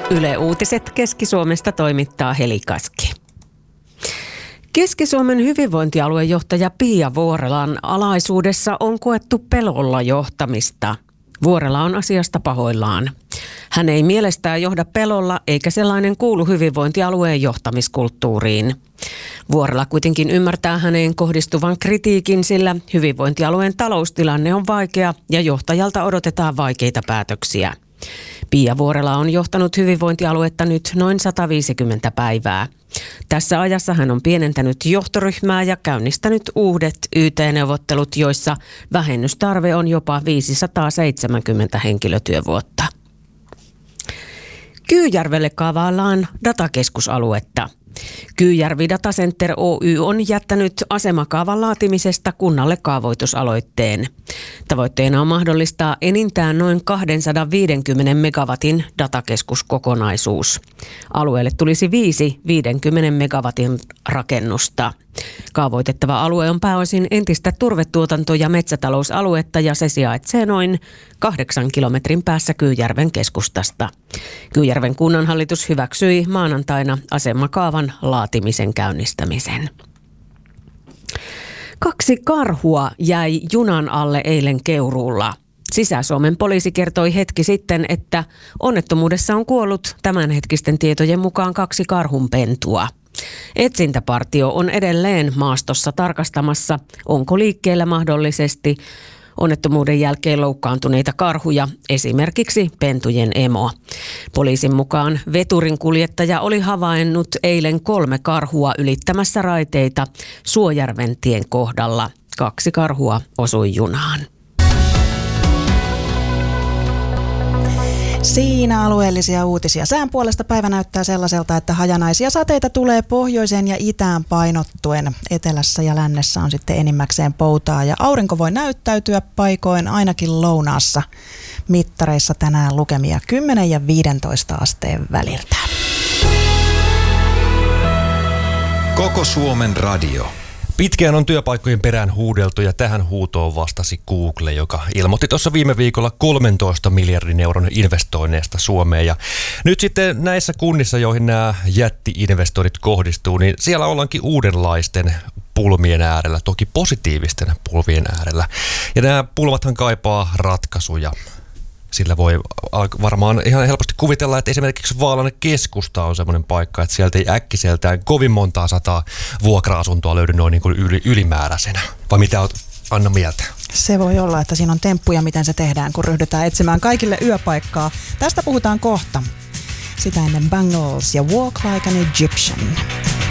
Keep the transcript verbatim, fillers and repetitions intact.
Yle Uutiset Keski-Suomesta toimittaa Heli Kaski. Keski-Suomen hyvinvointialuejohtaja Pia Vuorelan alaisuudessa on koettu pelolla johtamista. Vuorela on asiasta pahoillaan. Hän ei mielestään johda pelolla, eikä sellainen kuulu hyvinvointialueen johtamiskulttuuriin. Vuorela kuitenkin ymmärtää häneen kohdistuvan kritiikin, sillä hyvinvointialueen taloustilanne on vaikea ja johtajalta odotetaan vaikeita päätöksiä. Pia Vuorela on johtanut hyvinvointialuetta nyt noin sata viisikymmentä päivää. Tässä ajassa hän on pienentänyt johtoryhmää ja käynnistänyt uudet Y T-neuvottelut, joissa vähennystarve on jopa viisisataaseitsemänkymmentä henkilötyövuotta. Kyyjärvelle kaavaillaan datakeskusaluetta. Kyyjärvi Data Center Oy on jättänyt asemakaavan laatimisesta kunnalle kaavoitusaloitteen. Tavoitteena on mahdollistaa enintään noin kaksisataaviisikymmentä megawatin datakeskuskokonaisuus. Alueelle tulisi viisi viidenkymmenen megawatin rakennusta. Kaavoitettava alue on pääosin entistä turvetuotanto- ja metsätalousaluetta ja se sijaitsee noin kahdeksan kilometrin päässä Kyyjärven keskustasta. Kyyjärven kunnanhallitus hyväksyi maanantaina asemakaavan laatimisen käynnistämisen. Kaksi karhua jäi junan alle eilen Keuruulla. Sisä-Suomen poliisi kertoi hetki sitten, että onnettomuudessa on kuollut tämänhetkisten tietojen mukaan kaksi karhunpentua. Etsintäpartio on edelleen maastossa tarkastamassa, onko liikkeellä mahdollisesti onnettomuuden jälkeen loukkaantuneita karhuja, esimerkiksi pentujen emo. Poliisin mukaan veturin kuljettaja oli havainnut eilen kolme karhua ylittämässä raiteita Suojärven tien kohdalla. Kaksi karhua osui junaan. Siinä alueellisia uutisia. Sään puolesta päivä näyttää sellaiselta, että hajanaisia sateita tulee pohjoiseen ja itään painottuen. Etelässä ja lännessä on sitten enimmäkseen poutaa ja aurinko voi näyttäytyä paikoin ainakin lounaassa. Mittareissa tänään lukemia kymmenen ja viidentoista asteen väliltä. Koko Suomen radio. Pitkään on työpaikkojen perään huudeltu ja tähän huutoon vastasi Google, joka ilmoitti tuossa viime viikolla kolmentoista miljardin euron investoinneista Suomeen. Ja nyt sitten näissä kunnissa, joihin nämä jätti-investoinnit kohdistuu, niin siellä ollaankin uudenlaisten pulmien äärellä, toki positiivisten pulmien äärellä. Ja nämä pulmathan kaipaa ratkaisuja. Sillä voi varmaan ihan helposti kuvitella, että esimerkiksi Vaalan keskusta on semmoinen paikka, että sieltä ei äkkiseltään kovin montaa sataa vuokra-asuntoa löydy noin niin kuin yli, ylimääräisenä. Vai mitä olet, Anna, mieltä? Se voi olla, että siinä on temppuja, miten se tehdään, kun ryhdytään etsimään kaikille yöpaikkaa. Tästä puhutaan kohta. Sitä ennen Bangles ja Walk Like an Egyptian.